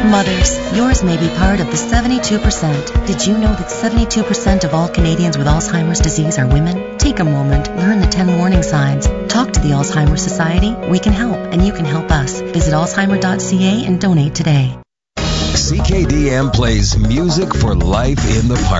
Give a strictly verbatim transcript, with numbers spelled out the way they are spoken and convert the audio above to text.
Mothers, yours may be part of the seventy-two percent. Did you know that seventy-two percent of all Canadians with Alzheimer's disease are women? Take a moment, learn the ten warning signs. Talk to the Alzheimer's Society. We can help, and you can help us. Visit alzheimer dot c a and donate today. C K D M plays music for life in the park.